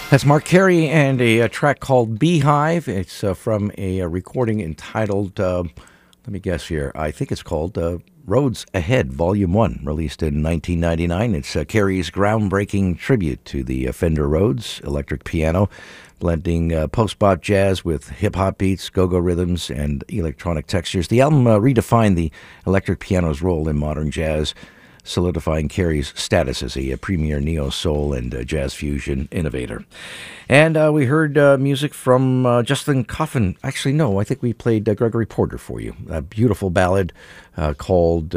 That's Mark Carey and a track called Beehive. It's from a recording entitled, let me guess here, I think it's called Roads Ahead, Volume 1, released in 1999. It's Carey's groundbreaking tribute to the Fender Rhodes electric piano, blending post-bop jazz with hip-hop beats, go-go rhythms, and electronic textures. The album redefined the electric piano's role in modern jazz, solidifying Carey's status as a premier neo-soul and jazz fusion innovator. And we heard music from Justin Coffin. Actually, no, I think we played Gregory Porter for you. A beautiful ballad called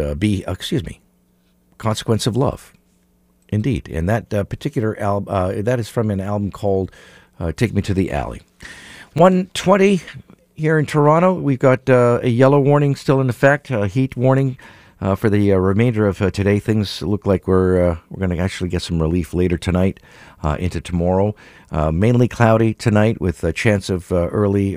Consequence of Love. Indeed. And that particular album, that is from an album called Take Me to the Alley. 1:20 here in Toronto. We've got a yellow warning still in effect, a heat warning. For the remainder of today, things look like we're going to actually get some relief later tonight into tomorrow. Mainly cloudy tonight with a chance of early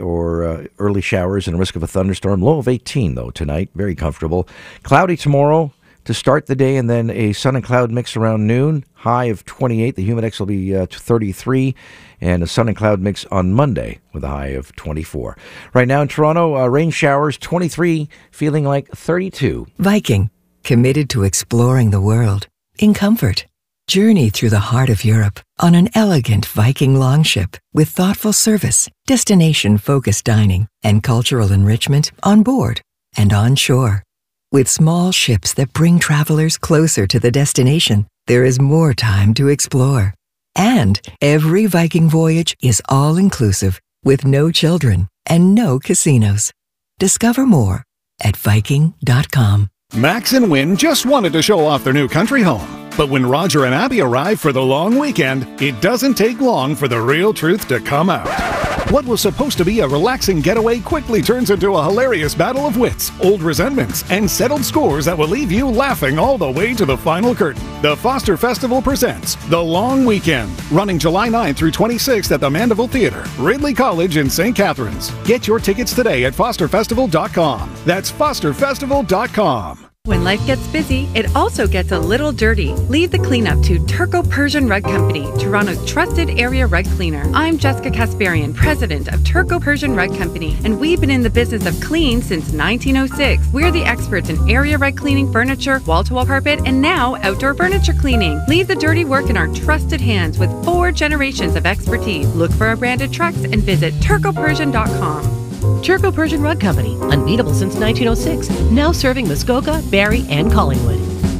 showers and a risk of a thunderstorm. Low of 18, though, tonight. Very comfortable. Cloudy tomorrow to start the day, and then a sun and cloud mix around noon. High of 28. The humidex will be 33. And a sun and cloud mix on Monday with a high of 24. Right now in Toronto, rain showers, 23, feeling like 32. Viking, committed to exploring the world in comfort. Journey through the heart of Europe on an elegant Viking longship with thoughtful service, destination-focused dining, and cultural enrichment on board and on shore. With small ships that bring travelers closer to the destination, there is more time to explore. And every Viking voyage is all-inclusive with no children and no casinos. Discover more at Viking.com. Max and Wynn just wanted to show off their new country home. But when Roger and Abby arrive for the long weekend, it doesn't take long for the real truth to come out. What was supposed to be a relaxing getaway quickly turns into a hilarious battle of wits, old resentments, and settled scores that will leave you laughing all the way to the final curtain. The Foster Festival presents The Long Weekend, running July 9th through 26th at the Mandeville Theatre, Ridley College in St. Catharines. Get your tickets today at fosterfestival.com. That's fosterfestival.com. When life gets busy, it also gets a little dirty. Leave the cleanup to Turco Persian Rug Company, Toronto's trusted area rug cleaner. I'm Jessica Kasparian, president of Turco Persian Rug Company, and we've been in the business of clean since 1906. We're the experts in area rug cleaning, furniture, wall-to-wall carpet, and now outdoor furniture cleaning. Leave the dirty work in our trusted hands with 4 generations of expertise. Look for our branded trucks and visit turcopersian.com. Turco Persian Rug Company, unbeatable since 1906, now serving Muskoka, Barrie, and Collingwood.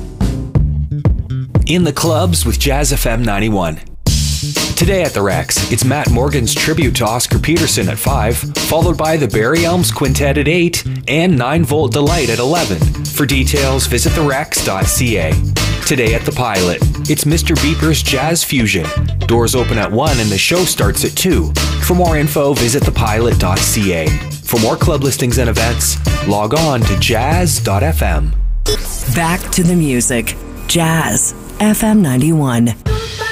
In the clubs with Jazz FM 91. Today at the Rex, it's Matt Morgan's tribute to Oscar Peterson at 5, followed by the Barry Elms Quintet at 8, and 9 Volt Delight at 11. For details, visit therex.ca. Today at the Pilot, it's Mr. Beeper's Jazz Fusion. Doors open at 1 and the show starts at 2. For more info, visit thepilot.ca. For more club listings and events, log on to jazz.fm. Back to the music. Jazz FM 91.